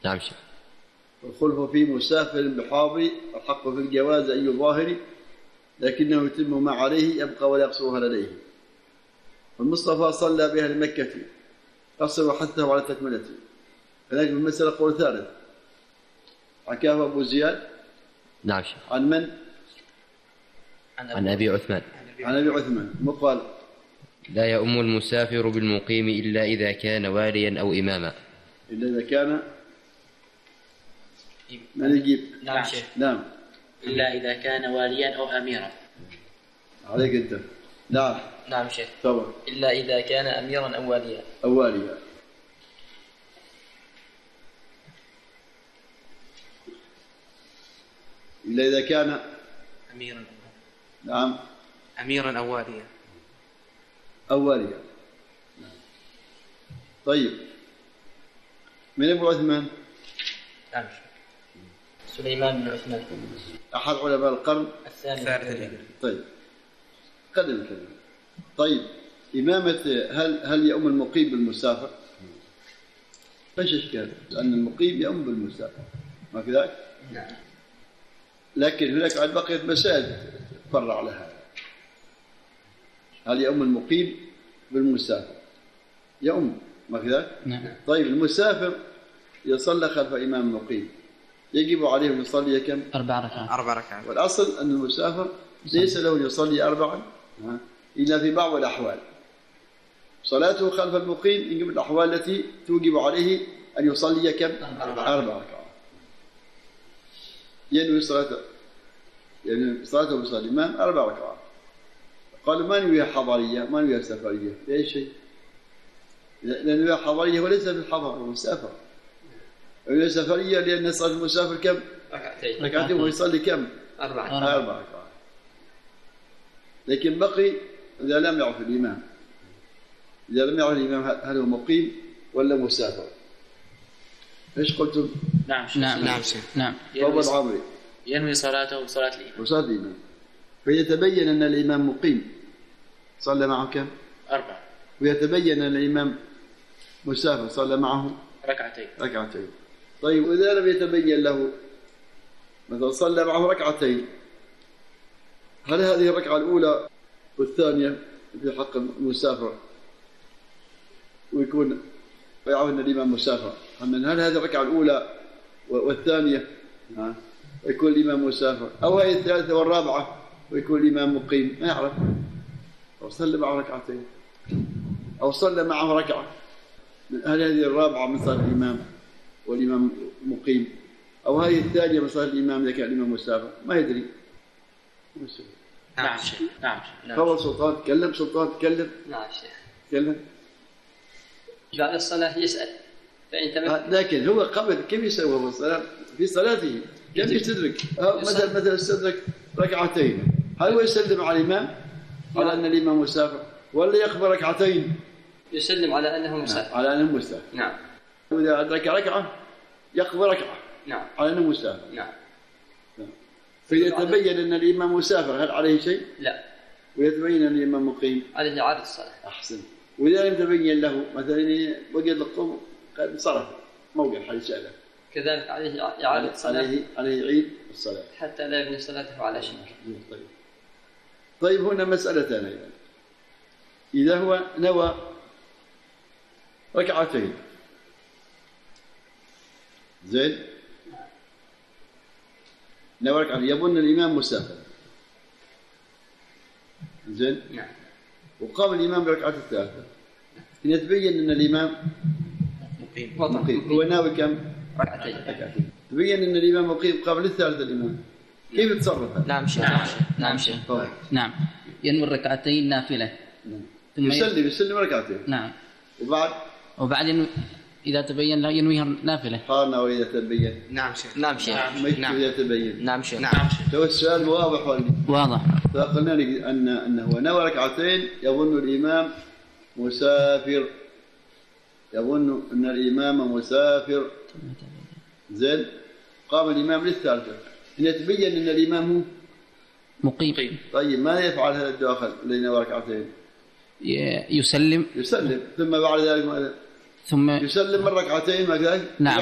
نعم شيخ. والخلف في مسافر بحاضر الحق في الجواز أي ظاهر لكنه يتم ما عليه يبقى ولا يقصرها لديه. والمصطفى صلى بها لمكة قصر وحثه على تكملته. هناك من مسألة قول ثالث حكاه أبو زياد. نعم شيخ. عن من؟ عن أبي عثمان. عن أبي عثمان مقال لا يؤم المسافر بالمقيم إلا إذا كان واليا أو إماما. إلا إذا كان من يجيب؟ نعم شيخ. نعم. إلا إذا كان واليا أو أميرا. عليك أنت. نعم. نعم شيخ. طبعا. إلا إذا كان أميرا أو واليا. أو واليا. إلا إذا كان أميرا. نعم. أميرا أو واليا. أو واليا. طيب من أبو عثمان؟ نعم شيخ. سليمان بن عثمان أحد علماء القرن الثالث. طيب قدم الكلام. طيب إمامة هل يؤم المقيم بالمسافر؟ فايش إشكال؟ لأن المقيم يؤم بالمسافر ما في ذلك؟ نعم. لكن هناك عند بقية مسائل تفرع لها. هل يؤم المقيم بالمسافر؟ يؤم ما في ذلك؟ نعم. طيب المسافر يصلى خلف إمام مقيم يجب عليه أن يصلي كم؟ 4 ركعات. والأصل أن المسافر ليس له أن يصلي 4 إلا في بعض الأحوال. صلاته خلف المقيم يجب الأحوال التي توجب عليه أن يصلي كم؟ 4 ركعات. ينوي صلاته بصلاة الإمام 4 ركعات. قالوا ما نويها حضرية ما نويها سفرية لأي شيء، لأن نويها حضرية وليس في الحضر هو مسافر. نويها سفرية لأن صلاة المسافر كم؟ ركعتين ويصلي كم؟ 4 ركعات. لكن بقي إذا لم يعرف الإمام هل هو مقيم ولا مسافر؟ ايش قلتم؟ نعم شيخ. نعم. ينوي صلاته وصلاة الإمام. فيتبين أن الإمام مقيم صلى معه كم؟ 4. ويتبين أن الإمام مسافر صلى معه ركعتين. طيب وإذا لم يتبين له مثلا صلى معه 2 ركعات، هل هذه الركعة الأولى والثانية في حق المسافر ويكون يعرف أن الإمام مسافر؟ هل هذه الركعة الأولى والثانية ويكون الإمام مسافر، أو هي الثالثة والرابعة ويكون الإمام مقيم؟ ما يعرف. أو صلى معه 2 ركعات أو صلى معه ركعة، هل هذه الرابعة من صلاة الإمام والإمام مقيم، أو هذه الثانية من صلاة الإمام إذا كان الإمام مسافر؟ ما يدري. نعم شيخ. خبر سلطان تكلم. نعم شيخ. تكلم. بعد الصلاة يسأل فإن لكن هو قبل كيف يسوي في صلاته كيف يستدرك؟ مثلا استدرك 2 ركعات، هل هو يسلم على الإمام على أن الإمام مسافر ولا يقبل 2 ركعات؟ يسلم على أنه مسافر. على أنه مسافر. نعم. وإذا أدرك 1 ركعة يقبل 1 ركعة. نعم. على أنه مسافر. نعم. فيتبين أن الإمام مسافر هل عليه شيء؟ لا. ويتبين أن الإمام مقيم عليه إعادة الصلاة. أحسن. وإذا لم يتبين له مثلا وجد القوم قد صرف موقع حديث سأله كذلك عليه إعادة الصلاة. عليه يعيد الصلاة حتى لا يبني صلاته على شك. طيب هنا مسألتان أيضا. إذا هو نوى 2 ركعات زين، نوى 2 ركعات يظن الإمام مسافر زين. نعم. وقام الإمام بركعة الثالثة يتبين أن الإمام مقيم. هو ناوي كم؟ 2 ركعات. تبين أن الإمام مقيم قبل الثالثة الإمام كيف يتصرف؟ نعم شيخ. نعم. ينوي 2 ركعتين نافلة. ثم يسلم 2 ركعتين. نعم. وبعد إذا تبين له ينويها نافلة. قالنا وإذا تبين. نعم شيخ. إذا تبين. نعم شيخ. تو السؤال واضح ولا؟ واضح. فقلنا أنه نوى 2 ركعتين يظن الإمام مسافر، يظن أن الإمام مسافر زين. قام الإمام للثالثة إن يتبين أن الإمام هو مقيم. طيب ما يفعل هذا الداخل الذي نوى 2 ركعتين؟ يسلم ثم بعد ذلك ثم يسلم من 2 ركعتين ما كذلك. نعم.